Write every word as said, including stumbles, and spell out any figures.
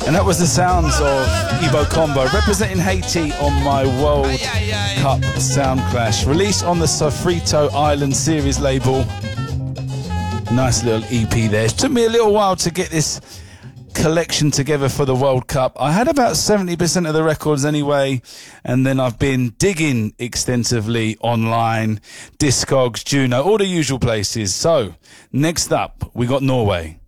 And that was the sounds of Ibo Combo representing Haiti on my World Cup Sound Clash, released on the Sofrito Island series label. Nice little E P there. It took me a little while to get this collection together for the World Cup. I had about seventy percent of the records anyway, and then I've been digging extensively online, Discogs, Juno, all the usual places. So next up we got Norway.